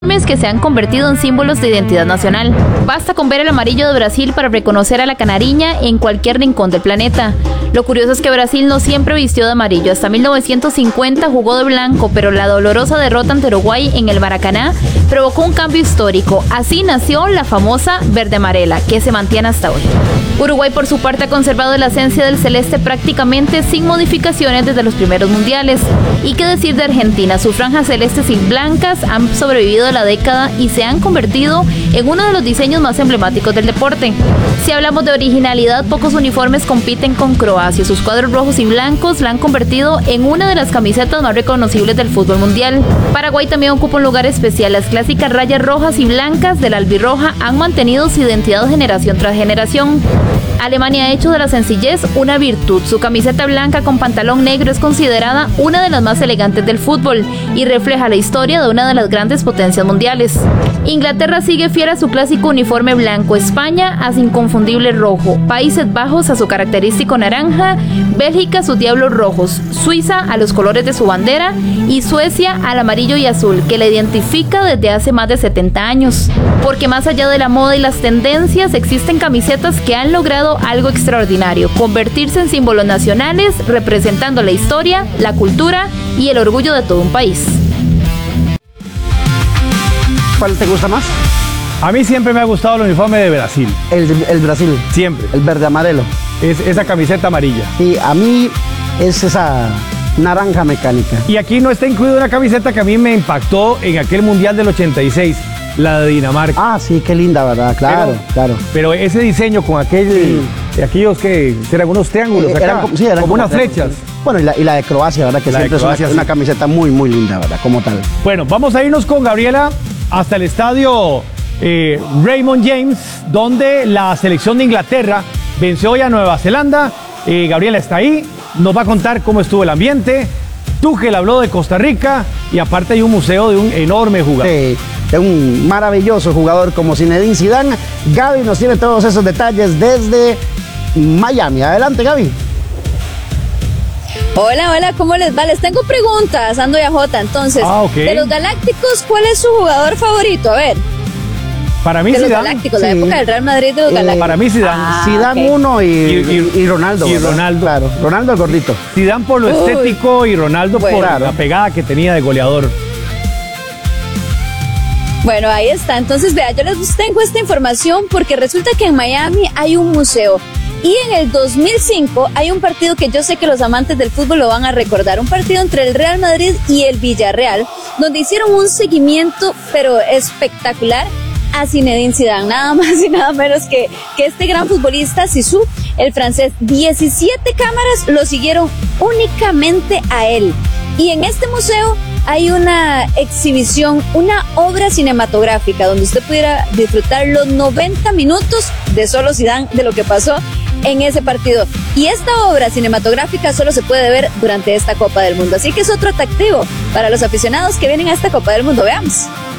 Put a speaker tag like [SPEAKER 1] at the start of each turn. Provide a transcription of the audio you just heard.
[SPEAKER 1] que se han convertido en símbolos de identidad nacional. Basta con ver el amarillo de Brasil para reconocer a la canariña en cualquier rincón del planeta. Lo curioso es que Brasil no siempre vistió de amarillo. Hasta 1950 jugó de blanco, pero la dolorosa derrota ante Uruguay en el Maracaná provocó un cambio histórico. Así nació la famosa verde amarela, que se mantiene hasta hoy. Uruguay, por su parte, ha conservado la esencia del celeste prácticamente sin modificaciones desde los primeros mundiales. Y qué decir de Argentina, sus franjas celestes y blancas han sobrevivido a la década y se han convertido en uno de los diseños más emblemáticos del deporte. Si hablamos de originalidad, pocos uniformes compiten con Croacia. Sus cuadros rojos y blancos la han convertido en una de las camisetas más reconocibles del fútbol mundial. Paraguay también ocupa un lugar especial. Las clásicas rayas rojas y blancas de la albirroja han mantenido su identidad generación tras generación. Alemania ha hecho de la sencillez una virtud. Su camiseta blanca con pantalón negro es considerada una de las más elegantes del fútbol y refleja la historia de una de las grandes potencias mundiales. Inglaterra sigue fiel a su clásico uniforme blanco, España a su inconfundible rojo, Países Bajos a su característico naranja, Bélgica a sus diablos rojos, Suiza a los colores de su bandera y Suecia al amarillo y azul, que la identifica desde hace más de 70 años. Porque más allá de la moda y las tendencias, existen camisetas que han logrado algo extraordinario, convertirse en símbolos nacionales, representando la historia, la cultura y el orgullo de todo un país.
[SPEAKER 2] ¿Cuál te gusta más?
[SPEAKER 3] A mí siempre me ha gustado el uniforme de Brasil.
[SPEAKER 2] El Brasil.
[SPEAKER 3] Siempre.
[SPEAKER 2] El verde amarelo.
[SPEAKER 3] Es esa camiseta amarilla.
[SPEAKER 2] Sí, a mí es esa naranja mecánica.
[SPEAKER 3] Y aquí no está incluida una camiseta que a mí me impactó en aquel Mundial del 86, la de Dinamarca.
[SPEAKER 2] Ah, sí, qué linda, ¿verdad? Claro, claro.
[SPEAKER 3] Pero ese diseño con aquellos que eran unos triángulos acá,
[SPEAKER 2] eran
[SPEAKER 3] como unas flechas.
[SPEAKER 2] Bueno, y la de Croacia, ¿verdad? Que siempre es una camiseta muy, muy linda, ¿verdad? Como tal.
[SPEAKER 3] Bueno, vamos a irnos con Gabriela hasta el estadio Raymond James, donde la selección de Inglaterra venció hoy a Nueva Zelanda. Gabriela está ahí, nos va a contar cómo estuvo el ambiente. Tuchel habló de Costa Rica y aparte hay un museo de un enorme jugador.
[SPEAKER 2] Sí, de un maravilloso jugador como Zinedine Zidane. Gaby nos tiene todos esos detalles desde Miami. Adelante, Gaby.
[SPEAKER 4] Hola, hola, ¿cómo les va? Les tengo preguntas, Ando y AJ. Entonces, de los Galácticos, ¿cuál es su jugador favorito? A ver.
[SPEAKER 3] Para mí
[SPEAKER 4] de
[SPEAKER 3] Zidane.
[SPEAKER 4] Los Galácticos, la época del Real Madrid de los Galácticos.
[SPEAKER 3] Para mí Zidane.
[SPEAKER 2] Zidane uno y Ronaldo.
[SPEAKER 3] Y Ronaldo.
[SPEAKER 2] Claro, Ronaldo el gordito.
[SPEAKER 3] Zidane por lo estético y Ronaldo por la pegada que tenía de goleador.
[SPEAKER 4] Bueno, ahí está. Entonces, vea, yo les tengo esta información porque resulta que en Miami hay un museo. Y en el 2005 hay un partido que yo sé que los amantes del fútbol lo van a recordar, un partido entre el Real Madrid y el Villarreal, donde hicieron un seguimiento, pero espectacular, a Zinedine Zidane, nada más y nada menos que este gran futbolista, Zizou, el francés. 17 cámaras lo siguieron únicamente a él. Y en este museo hay una exhibición, una obra cinematográfica donde usted pudiera disfrutar los 90 minutos de solo Zidane, de lo que pasó en ese partido. Y esta obra cinematográfica solo se puede ver durante esta Copa del Mundo. Así que es otro atractivo para los aficionados que vienen a esta Copa del Mundo. Veamos.